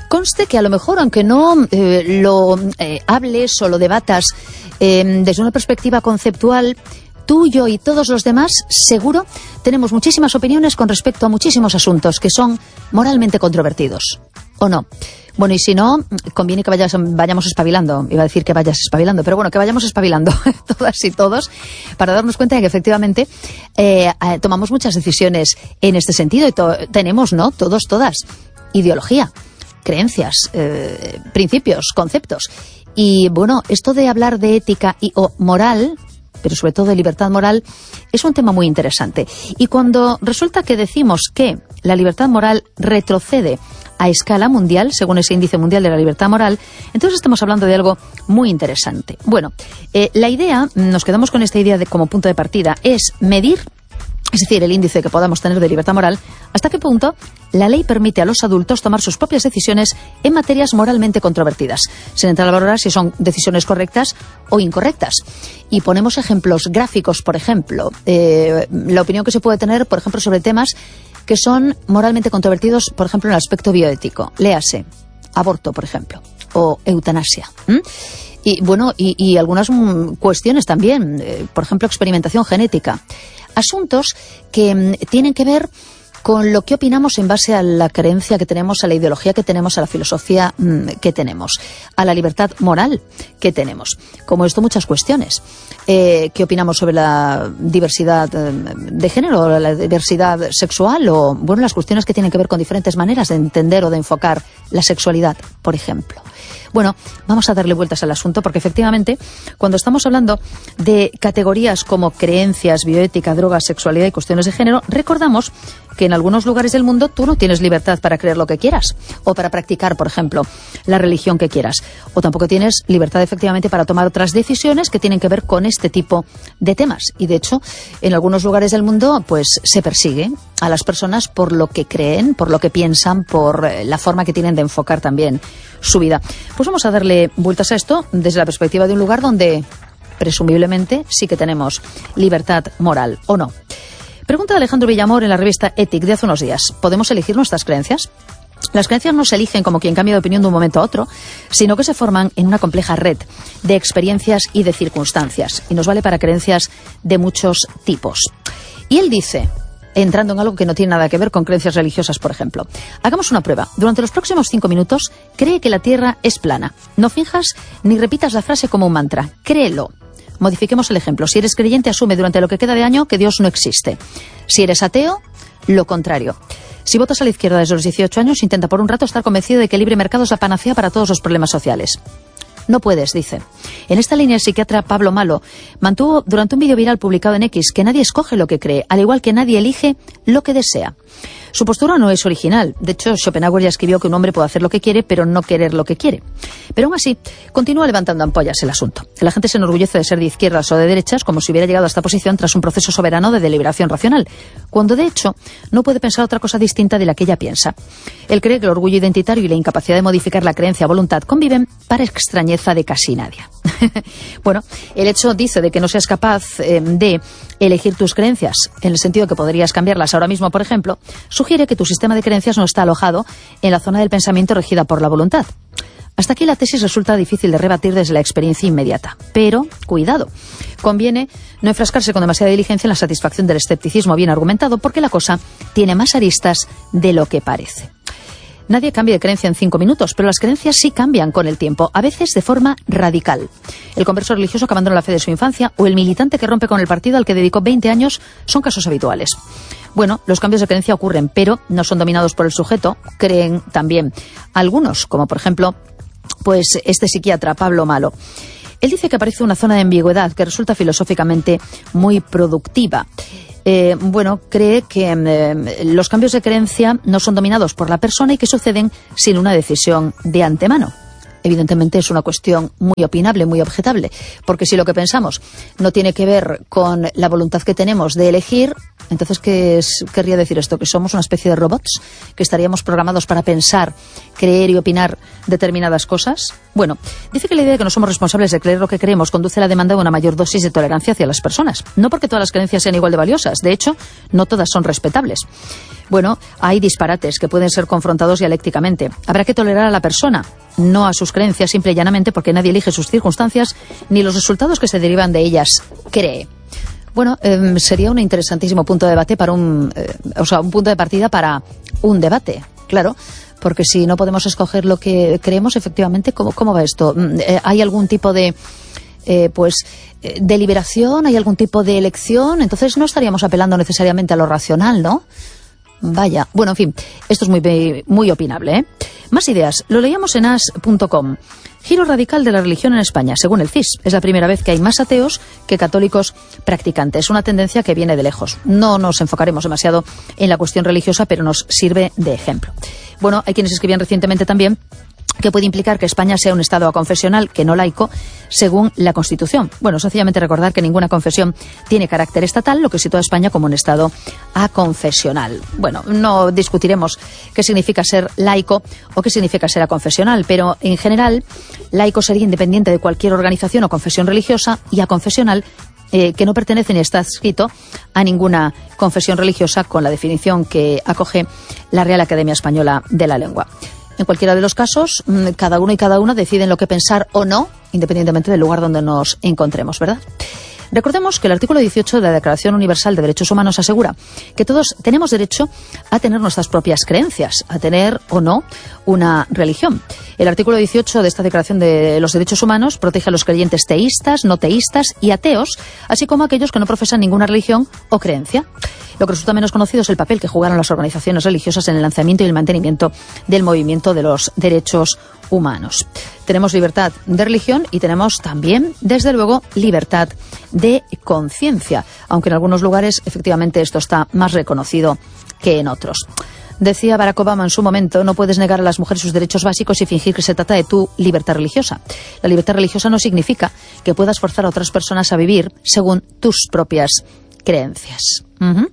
Conste que a lo mejor, aunque no lo hables o lo debatas desde una perspectiva conceptual, tú, yo y todos los demás, seguro, tenemos muchísimas opiniones con respecto a muchísimos asuntos que son moralmente controvertidos. ¿O no? Bueno, y si no, conviene que vayamos espabilando. Iba a decir que vayas espabilando, pero bueno, que vayamos espabilando todas y todos para darnos cuenta de que efectivamente tomamos muchas decisiones en este sentido. Y tenemos, ¿no? Todos, todas. Ideología, creencias, principios, conceptos. Y bueno, esto de hablar de ética o moral, pero sobre todo de libertad moral, es un tema muy interesante. Y cuando resulta que decimos que la libertad moral retrocede a escala mundial, según ese índice mundial de la libertad moral, entonces estamos hablando de algo muy interesante. Bueno, la idea, nos quedamos con esta idea como punto de partida, es medir, es decir, el índice que podamos tener de libertad moral, hasta qué punto la ley permite a los adultos tomar sus propias decisiones en materias moralmente controvertidas, sin entrar a valorar si son decisiones correctas o incorrectas. Y ponemos ejemplos gráficos, por ejemplo, la opinión que se puede tener, por ejemplo, sobre temas que son moralmente controvertidos, por ejemplo, en el aspecto bioético. Léase, aborto, por ejemplo, o eutanasia. Y bueno, y algunas cuestiones también, por ejemplo, experimentación genética. Asuntos que tienen que ver con lo que opinamos en base a la creencia que tenemos, a la ideología que tenemos, a la filosofía que tenemos, a la libertad moral que tenemos. Como esto, muchas cuestiones. ¿Qué opinamos sobre la diversidad de género, la diversidad sexual o, bueno, las cuestiones que tienen que ver con diferentes maneras de entender o de enfocar la sexualidad, por ejemplo? Bueno, vamos a darle vueltas al asunto porque efectivamente cuando estamos hablando de categorías como creencias, bioética, drogas, sexualidad y cuestiones de género, recordamos que en algunos lugares del mundo tú no tienes libertad para creer lo que quieras o para practicar, por ejemplo, la religión que quieras, o tampoco tienes libertad efectivamente para tomar otras decisiones que tienen que ver con este tipo de temas. Y de hecho, en algunos lugares del mundo pues se persigue a las personas por lo que creen, por lo que piensan, por la forma que tienen de enfocar también su vida. Pues vamos a darle vueltas a esto desde la perspectiva de un lugar donde presumiblemente sí que tenemos libertad moral, ¿o no? Pregunta de Alejandro Villamor en la revista Ethic de hace unos días. ¿Podemos elegir nuestras creencias? Las creencias no se eligen como quien cambia de opinión de un momento a otro, sino que se forman en una compleja red de experiencias y de circunstancias. Y nos vale para creencias de muchos tipos. Y él dice, entrando en algo que no tiene nada que ver con creencias religiosas, por ejemplo. Hagamos una prueba. Durante los próximos 5 minutos, cree que la Tierra es plana. No finjas ni repitas la frase como un mantra. Créelo. Modifiquemos el ejemplo. Si eres creyente, asume durante lo que queda de año que Dios no existe. Si eres ateo, lo contrario. Si votas a la izquierda desde los 18 años, intenta por un rato estar convencido de que el libre mercado es la panacea para todos los problemas sociales. No puedes, dice. En esta línea, el psiquiatra Pablo Malo mantuvo durante un vídeo viral publicado en X que nadie escoge lo que cree, al igual que nadie elige lo que desea. Su postura no es original. De hecho, Schopenhauer ya escribió que un hombre puede hacer lo que quiere, pero no querer lo que quiere. Pero aún así, continúa levantando ampollas el asunto. La gente se enorgullece de ser de izquierdas o de derechas como si hubiera llegado a esta posición tras un proceso soberano de deliberación racional, cuando de hecho no puede pensar otra cosa distinta de la que ella piensa. Él cree que el orgullo identitario y la incapacidad de modificar la creencia a voluntad conviven para extrañeza de casi nadie. Bueno, el hecho, dice, de que no seas capaz de elegir tus creencias, en el sentido que podrías cambiarlas ahora mismo, por ejemplo, sugiere que tu sistema de creencias no está alojado en la zona del pensamiento regida por la voluntad. Hasta aquí la tesis resulta difícil de rebatir desde la experiencia inmediata. Pero, cuidado, conviene no enfrascarse con demasiada diligencia en la satisfacción del escepticismo bien argumentado, porque la cosa tiene más aristas de lo que parece. Nadie cambia de creencia en 5 minutos, pero las creencias sí cambian con el tiempo, a veces de forma radical. El converso religioso que abandona la fe de su infancia o el militante que rompe con el partido al que dedicó 20 años son casos habituales. Bueno, los cambios de creencia ocurren, pero no son dominados por el sujeto, creen también algunos, como por ejemplo, pues este psiquiatra Pablo Malo. Él dice que aparece una zona de ambigüedad que resulta filosóficamente muy productiva. Bueno, cree que los cambios de creencia no son dominados por la persona y que suceden sin una decisión de antemano. Evidentemente es una cuestión muy opinable, muy objetable, porque si lo que pensamos no tiene que ver con la voluntad que tenemos de elegir, entonces ¿qué querría decir esto? ¿Que somos una especie de robots? ¿Que estaríamos programados para pensar creer y opinar determinadas cosas? Bueno, dice que la idea de que no somos responsables de creer lo que creemos conduce a la demanda de una mayor dosis de tolerancia hacia las personas. No porque todas las creencias sean igual de valiosas, de hecho, no todas son respetables. Bueno, hay disparates que pueden ser confrontados dialécticamente. Habrá que tolerar a la persona, no a sus creencias, simple y llanamente porque nadie elige sus circunstancias ni los resultados que se derivan de ellas cree. Bueno, sería un interesantísimo punto de debate para un punto de partida para un debate, claro, porque si no podemos escoger lo que creemos, efectivamente, ¿cómo va esto? ¿Hay algún tipo de deliberación? ¿Hay algún tipo de elección? Entonces no estaríamos apelando necesariamente a lo racional, ¿no? Vaya, bueno, en fin, esto es muy opinable, ¿eh? Más ideas, lo leíamos en as.com. Giro radical de la religión en España, según el CIS. Es la primera vez que hay más ateos que católicos practicantes. Una tendencia que viene de lejos. No nos enfocaremos demasiado en la cuestión religiosa, pero nos sirve de ejemplo. Bueno, hay quienes escribían recientemente también que puede implicar que España sea un Estado aconfesional, que no laico, según la Constitución. Bueno, sencillamente recordar que ninguna confesión tiene carácter estatal, lo que sitúa a España como un Estado aconfesional. Bueno, no discutiremos qué significa ser laico o qué significa ser aconfesional, pero en general, laico sería independiente de cualquier organización o confesión religiosa, y aconfesional que no pertenece ni está adscrito a ninguna confesión religiosa, con la definición que acoge la Real Academia Española de la Lengua. En cualquiera de los casos, cada uno y cada una deciden lo que pensar o no, independientemente del lugar donde nos encontremos, ¿verdad? Recordemos que el artículo 18 de la Declaración Universal de Derechos Humanos asegura que todos tenemos derecho a tener nuestras propias creencias, a tener o no una religión. El artículo 18 de esta Declaración de los Derechos Humanos protege a los creyentes teístas, no teístas y ateos, así como a aquellos que no profesan ninguna religión o creencia. Lo que resulta menos conocido es el papel que jugaron las organizaciones religiosas en el lanzamiento y el mantenimiento del movimiento de los derechos humanos. Tenemos libertad de religión y tenemos también, desde luego, libertad de conciencia, aunque en algunos lugares efectivamente esto está más reconocido que en otros. Decía Barack Obama en su momento: no puedes negar a las mujeres sus derechos básicos y fingir que se trata de tu libertad religiosa. La libertad religiosa no significa que puedas forzar a otras personas a vivir según tus propias creencias.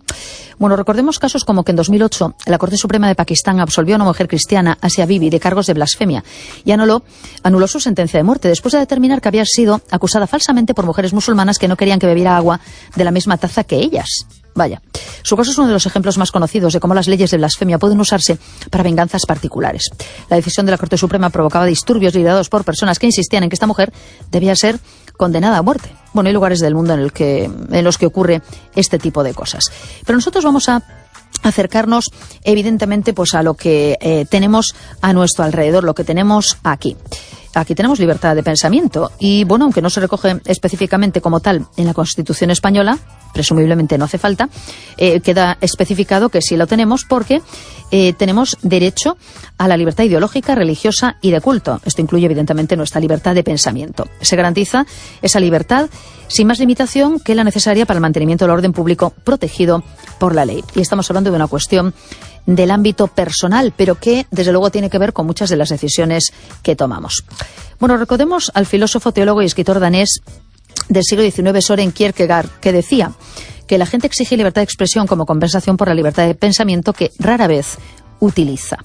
Bueno, recordemos casos como que en 2008 la Corte Suprema de Pakistán absolvió a una mujer cristiana, Asia Bibi, de cargos de blasfemia y anuló su sentencia de muerte después de determinar que había sido acusada falsamente por mujeres musulmanas que no querían que bebiera agua de la misma taza que ellas. Vaya, su caso es uno de los ejemplos más conocidos de cómo las leyes de blasfemia pueden usarse para venganzas particulares. La decisión de la Corte Suprema provocaba disturbios liderados por personas que insistían en que esta mujer debía ser condenada a muerte. Bueno, hay lugares del mundo en los que ocurre este tipo de cosas. Pero nosotros vamos a acercarnos, evidentemente, pues a lo que tenemos a nuestro alrededor, lo que tenemos aquí. Aquí tenemos libertad de pensamiento y, bueno, aunque no se recoge específicamente como tal en la Constitución española, presumiblemente no hace falta, queda especificado que sí lo tenemos porque tenemos derecho a la libertad ideológica, religiosa y de culto. Esto incluye, evidentemente, nuestra libertad de pensamiento. Se garantiza esa libertad sin más limitación que la necesaria para el mantenimiento del orden público protegido por la ley. Y estamos hablando de una cuestión del ámbito personal, pero que desde luego tiene que ver con muchas de las decisiones que tomamos. Bueno, recordemos al filósofo, teólogo y escritor danés del siglo XIX, Søren Kierkegaard, que decía que la gente exige libertad de expresión como compensación por la libertad de pensamiento que rara vez utiliza.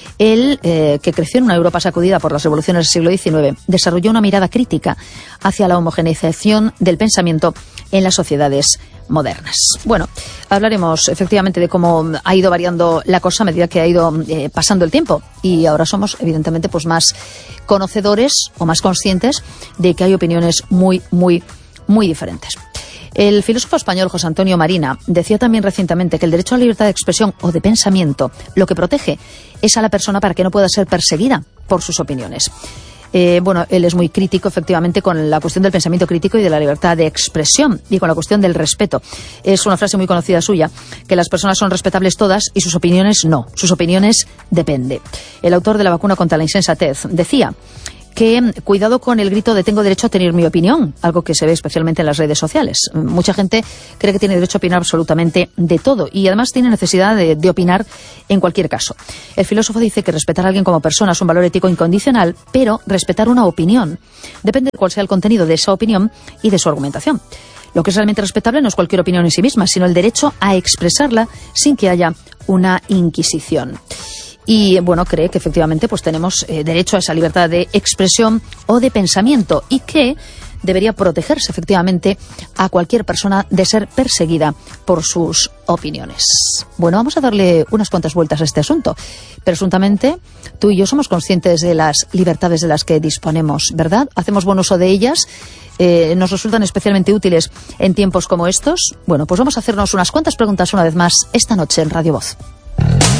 Él, que creció en una Europa sacudida por las revoluciones del siglo XIX, desarrolló una mirada crítica hacia la homogeneización del pensamiento en las sociedades modernas. Bueno, hablaremos efectivamente de cómo ha ido variando la cosa a medida que ha ido pasando el tiempo, y ahora somos evidentemente pues más conocedores o más conscientes de que hay opiniones muy diferentes. El filósofo español José Antonio Marina decía también recientemente que el derecho a la libertad de expresión o de pensamiento lo que protege es a la persona para que no pueda ser perseguida por sus opiniones. Bueno, él es muy crítico, efectivamente, con la cuestión del pensamiento crítico y de la libertad de expresión, y con la cuestión del respeto. Es una frase muy conocida suya, que las personas son respetables todas y sus opiniones no. Sus opiniones depende. El autor de La vacuna contra la insensatez decía que cuidado con el grito de tengo derecho a tener mi opinión, algo que se ve especialmente en las redes sociales. Mucha gente cree que tiene derecho a opinar absolutamente de todo y además tiene necesidad de opinar en cualquier caso. El filósofo dice que respetar a alguien como persona es un valor ético incondicional, pero respetar una opinión depende de cuál sea el contenido de esa opinión y de su argumentación. Lo que es realmente respetable no es cualquier opinión en sí misma, sino el derecho a expresarla sin que haya una inquisición. y, bueno, cree que efectivamente pues tenemos derecho a esa libertad de expresión o de pensamiento y que debería protegerse efectivamente a cualquier persona de ser perseguida por sus opiniones. Bueno, vamos a darle unas cuantas vueltas a este asunto. Presuntamente, tú y yo somos conscientes de las libertades de las que disponemos, ¿verdad? Hacemos buen uso de ellas, nos resultan especialmente útiles en tiempos como estos. Bueno, pues vamos a hacernos unas cuantas preguntas una vez más esta noche en Radio Voz.